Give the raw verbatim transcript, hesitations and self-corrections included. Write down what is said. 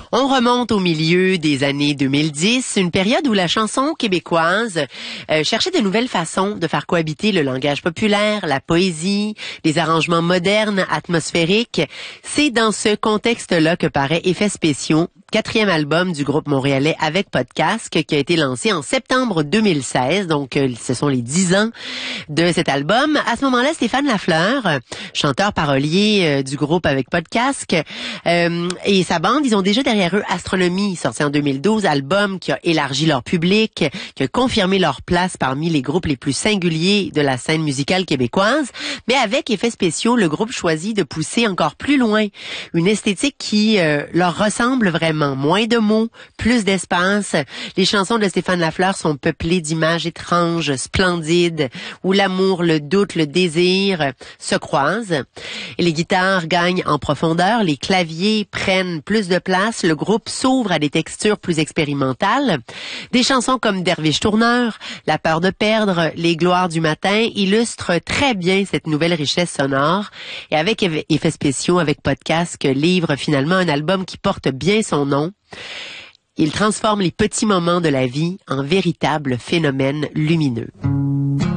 On remonte au milieu des années deux mille dix, une période où la chanson québécoise euh, cherchait de nouvelles façons de faire cohabiter le langage populaire, la poésie, les arrangements modernes, atmosphériques. C'est dans ce contexte-là que paraît Effets spéciaux, quatrième album du groupe montréalais Avec Podcast, qui a été lancé en septembre deux mille seize. Donc, euh, ce sont les dix ans de cet album. À ce moment-là, Stéphane Lafleur, chanteur parolier euh, du groupe Avec Podcast, euh, et sa bande, ils ont déjà derrière eux Astronomie, sorti en deux mille douze, album qui a élargi leur public, qui a confirmé leur place parmi les groupes les plus singuliers de la scène musicale québécoise. Mais avec Effets spéciaux, le groupe choisit de pousser encore plus loin une esthétique qui euh, leur ressemble vraiment. Moins de mots, plus d'espace. Les chansons de Stéphane Lafleur sont peuplées d'images étranges, splendides, où l'amour, le doute, le désir se croisent. Et les guitares gagnent en profondeur, les claviers prennent plus de place, le groupe s'ouvre à des textures plus expérimentales. Des chansons comme Derviche Tourneur, La peur de perdre, Les gloires du matin illustrent très bien cette nouvelle richesse sonore. Et avec Effets spéciaux, avec Podcast, que livre finalement un album qui porte bien son nom. Il transforme les petits moments de la vie en véritables phénomènes lumineux.